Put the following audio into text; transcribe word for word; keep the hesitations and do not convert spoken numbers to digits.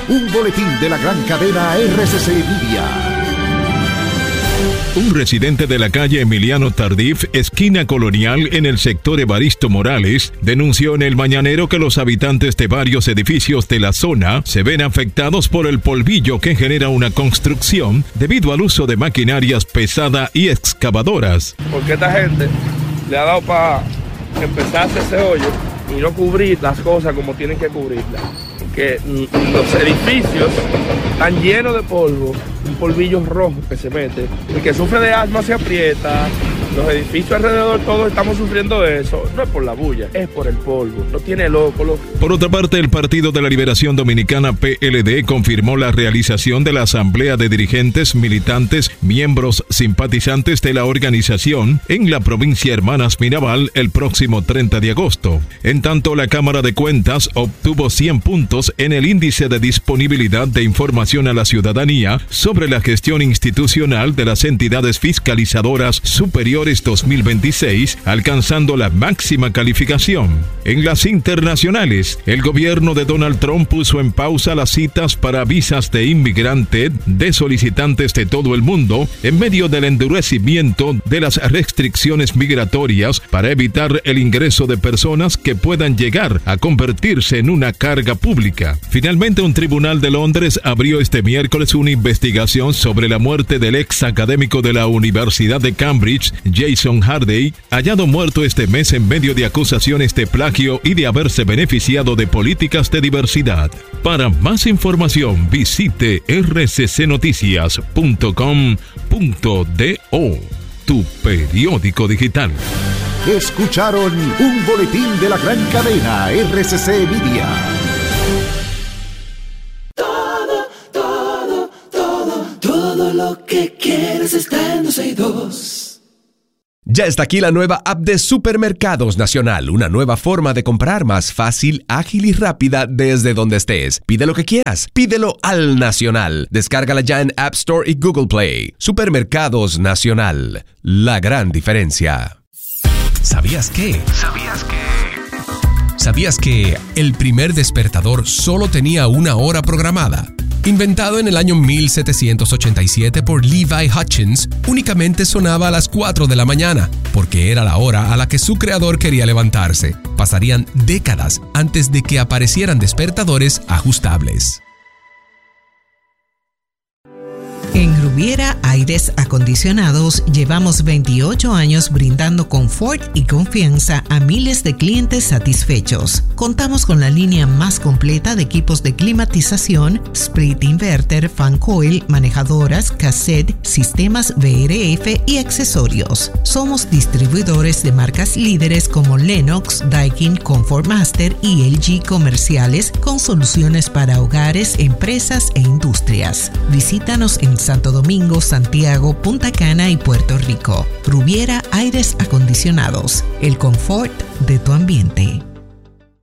un boletín de la gran cadena R C C Media. Un residente de la calle Emiliano Tardif, esquina Colonial, en el sector Evaristo Morales, denunció en el Mañanero que los habitantes de varios edificios de la zona se ven afectados por el polvillo que genera una construcción debido al uso de maquinarias pesada y excavadoras. Porque esta gente le ha dado para empezar a hacer ese hoyo y no cubrir las cosas como tienen que cubrirlas. Que los edificios están llenos de polvo, un polvillo rojo que se mete. El que sufre de asma se aprieta. Los edificios alrededor, todos estamos sufriendo de eso. No es por la bulla, es por el polvo. No tiene loco, loco. Por otra parte, el Partido de la Liberación Dominicana, P L D, confirmó la realización de la asamblea de dirigentes, militantes, miembros, simpatizantes de la organización en la provincia Hermanas Mirabal el próximo treinta de agosto. En tanto, la Cámara de Cuentas obtuvo cien puntos en el índice de disponibilidad de información a la ciudadanía sobre la gestión institucional de las entidades fiscalizadoras superiores dos mil veintiséis, alcanzando la máxima calificación. En las internacionales, el gobierno de Donald Trump puso en pausa las citas para visas de inmigrante de solicitantes de todo el mundo en medio del endurecimiento de las restricciones migratorias para evitar el ingreso de personas que puedan llegar a convertirse en una carga pública. Finalmente, un tribunal de Londres abrió este miércoles una investigación sobre la muerte del ex académico de la Universidad de Cambridge, Jason Hardy, hallado muerto este mes en medio de acusaciones de plagio y de haberse beneficiado de políticas de diversidad. Para más información, visite r c c noticias punto com punto do, tu periódico digital. Escucharon un boletín de la gran cadena R C C Media. Todo, todo, todo, todo lo que quieres está en doce y dos. Ya está aquí la nueva app de Supermercados Nacional, una nueva forma de comprar más fácil, ágil y rápida desde donde estés. Pide lo que quieras, pídelo al Nacional. Descárgala ya en App Store y Google Play. Supermercados Nacional, la gran diferencia. ¿Sabías qué? ¿Sabías qué? ¿Sabías que el primer despertador solo tenía una hora programada? Inventado en el año mil setecientos ochenta y siete por Levi Hutchins, únicamente sonaba a las cuatro de la mañana, porque era la hora a la que su creador quería levantarse. Pasarían décadas antes de que aparecieran despertadores ajustables. En Rubiera Aires Acondicionados llevamos veintiocho años brindando confort y confianza a miles de clientes satisfechos. Contamos con la línea más completa de equipos de climatización, split inverter, fan coil, manejadoras, cassette, sistemas V R F y accesorios. Somos distribuidores de marcas líderes como Lennox, Daikin, Comfort Master y L G comerciales con soluciones para hogares, empresas e industrias. Visítanos en Santo Domingo, Santiago, Punta Cana y Puerto Rico. Rubiera Aires Acondicionados, el confort de tu ambiente.